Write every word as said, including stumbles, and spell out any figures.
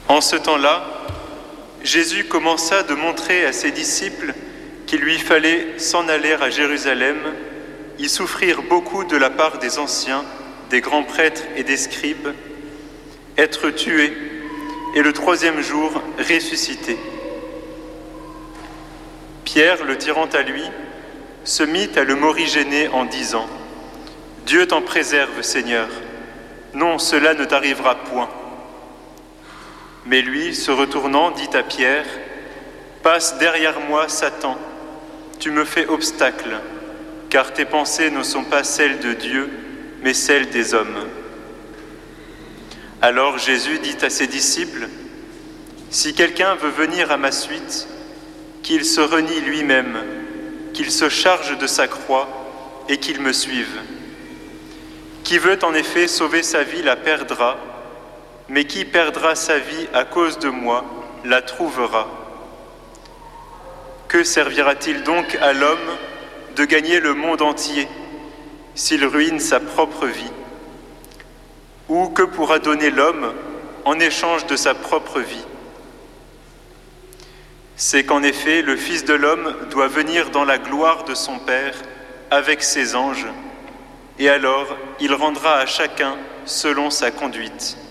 En ce temps-là, Jésus commença de montrer à ses disciples qu'il lui fallait s'en aller à Jérusalem, y souffrir beaucoup de la part des anciens, des grands prêtres et des scribes, être tué et le troisième jour ressuscité. Pierre, le tirant à lui, se mit à le morigéner en disant « Dieu t'en préserve, Seigneur, non, cela ne t'arrivera point. » Mais lui, se retournant, dit à Pierre « Passe derrière moi, Satan, tu me fais obstacle, car tes pensées ne sont pas celles de Dieu, mais celles des hommes. » Alors Jésus dit à ses disciples « Si quelqu'un veut venir à ma suite, qu'il se renie lui-même, qu'il se charge de sa croix et qu'il me suive. Qui veut en effet sauver sa vie la perdra, mais qui perdra sa vie à cause de moi la trouvera. Que servira-t-il donc à l'homme de gagner le monde entier s'il ruine sa propre vie? Ou que pourra donner l'homme en échange de sa propre vie? C'est qu'en effet, le Fils de l'homme doit venir dans la gloire de son Père avec ses anges, et alors il rendra à chacun selon sa conduite.